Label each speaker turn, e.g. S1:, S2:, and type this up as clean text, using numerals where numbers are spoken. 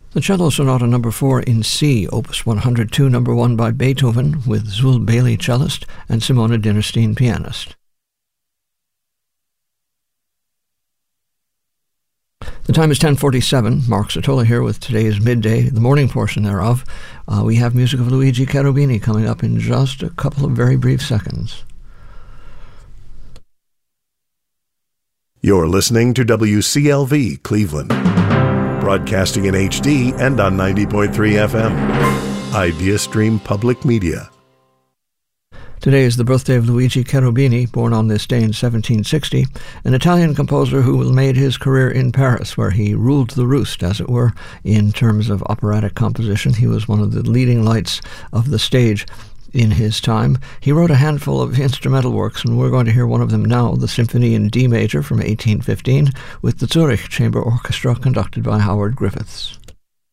S1: The Cello Sonata No. 4 in C, Opus 102, No. 1 by Beethoven, with Zul Bailey cellist and Simona Dinnerstein pianist. The time is 10:47. Mark Satola here with today's midday, the morning portion thereof. We have music of Luigi Cherubini coming up in just a couple of very brief seconds.
S2: You're listening to WCLV Cleveland, broadcasting in HD and on 90.3 FM. IdeaStream Public Media.
S1: Today is the birthday of Luigi Cherubini, born on this day in 1760, an Italian composer who made his career in Paris, where he ruled the roost, as it were, in terms of operatic composition. He was one of the leading lights of the stage in his time. He wrote a handful of instrumental works, and we're going to hear one of them now, the Symphony in D major from 1815, with the Zurich Chamber Orchestra conducted by Howard Griffiths.